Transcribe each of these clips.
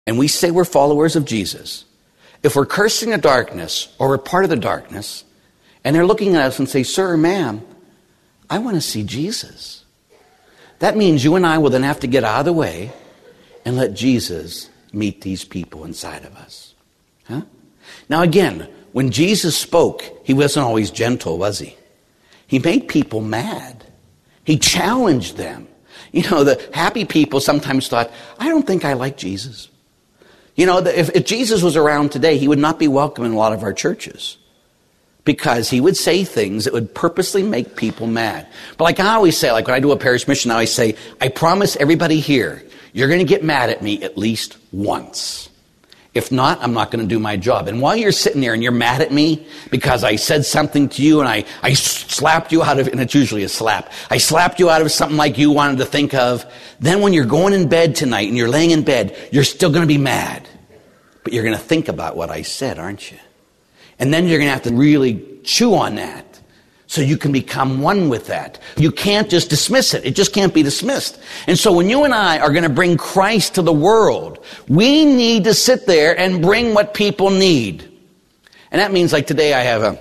and we say we're followers of Jesus, if we're cursing the darkness or we're part of the darkness, and they're looking at us and say, sir or ma'am, I want to see Jesus. That means you and I will then have to get out of the way and let Jesus meet these people inside of us. Huh? Now again, when Jesus spoke, he wasn't always gentle, was he? He made people mad. He challenged them. You know, the happy people sometimes thought, I don't think I like Jesus. You know, if Jesus was around today, he would not be welcome in a lot of our churches, because he would say things that would purposely make people mad. But like I always say, like when I do a parish mission, I always say, I promise everybody here, you're going to get mad at me at least once. If not, I'm not going to do my job. And while you're sitting there and you're mad at me because I said something to you and I slapped you out of, and it's usually a slap, I slapped you out of something like you wanted to think of, then when you're going in bed tonight and you're laying in bed, you're still going to be mad. But you're going to think about what I said, aren't you? And then you're going to have to really chew on that so you can become one with that. You can't just dismiss it. It just can't be dismissed. And so when you and I are going to bring Christ to the world, we need to sit there and bring what people need. And that means, like today I have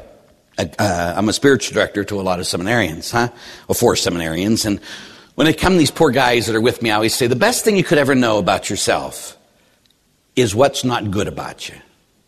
I'm a spiritual director to a lot of seminarians, or 4 seminarians. And when they come, these poor guys that are with me, I always say, the best thing you could ever know about yourself is what's not good about you.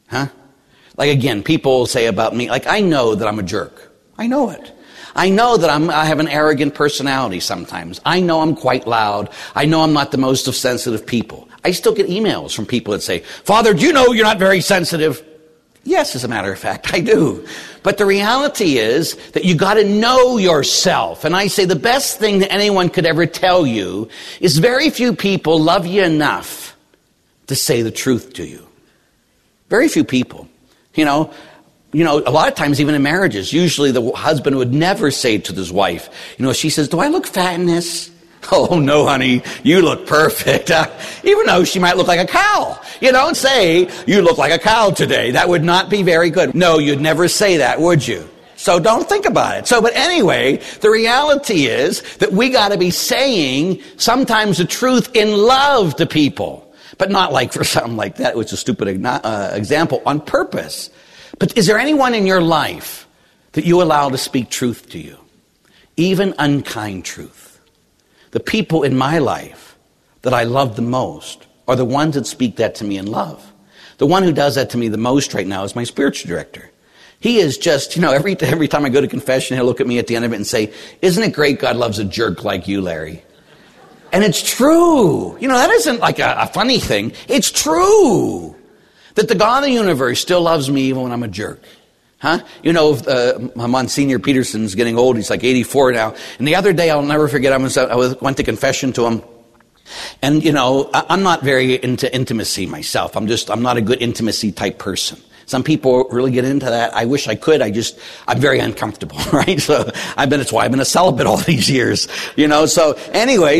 Like again, people say about me, like I know that I'm a jerk. I know it. I know that I have an arrogant personality sometimes. I know I'm quite loud. I know I'm not the most of sensitive people. I still get emails from people that say, Father, do you know you're not very sensitive? Yes, as a matter of fact, I do. But the reality is that you got to know yourself. And I say the best thing that anyone could ever tell you is very few people love you enough to say the truth to you. Very few people. You know, a lot of times, even in marriages, usually the husband would never say to his wife, she says, do I look fat in this? Oh, no, honey, you look perfect. Even though she might look like a cow. You don't say, you look like a cow today. That would not be very good. No, you'd never say that, would you? So don't think about it. But anyway, the reality is that we got to be saying sometimes the truth in love to people. But not like for something like that, which is a stupid example, on purpose. But is there anyone in your life that you allow to speak truth to you? Even unkind truth. The people in my life that I love the most are the ones that speak that to me in love. The one who does that to me the most right now is my spiritual director. He is just, every time I go to confession, he'll look at me at the end of it and say, isn't it great God loves a jerk like you, Larry? And it's true. That isn't like a funny thing. It's true. That the God of the universe still loves me even when I'm a jerk. Monsignor Peterson's getting old. He's like 84 now. And the other day, I'll never forget, I went to confession to him. And, I'm not very into intimacy myself. I'm not a good intimacy type person. Some people really get into that. I wish I could. I'm very uncomfortable, right? So that's why I've been a celibate all these years, So anyway,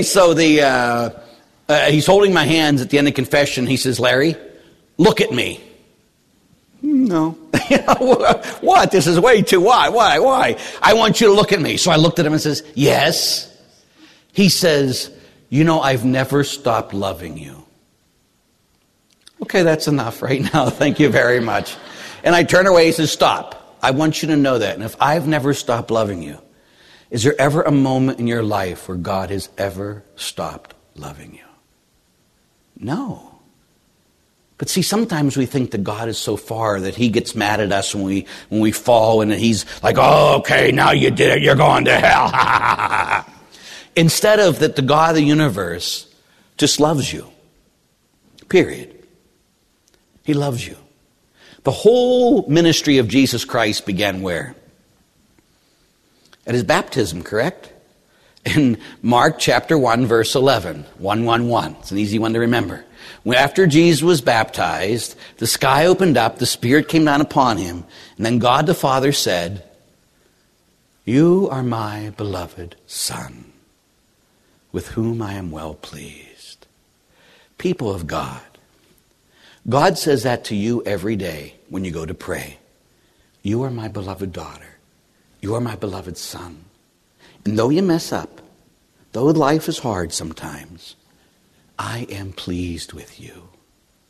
he's holding my hands at the end of confession. He says, Larry, look at me. No. What? This is way too, why? I want you to look at me. So I looked at him and says, yes. He says, I've never stopped loving you. Okay, that's enough right now. Thank you very much. And I turn away and says, stop. I want you to know that. And if I've never stopped loving you, is there ever a moment in your life where God has ever stopped loving you? No. But see, sometimes we think that God is so far that he gets mad at us when we fall, and he's like, oh, okay, now you did it, you're going to hell. Instead of that, the God of the universe just loves you. Period. He loves you. The whole ministry of Jesus Christ began where? At his baptism, correct? In Mark chapter 1, verse 11. 1:11. It's an easy one to remember. After Jesus was baptized, the sky opened up, the Spirit came down upon him, and then God the Father said, you are my beloved Son, with whom I am well pleased. People of God, God says that to you every day when you go to pray. You are my beloved daughter. You are my beloved son. And though you mess up, though life is hard sometimes, I am pleased with you.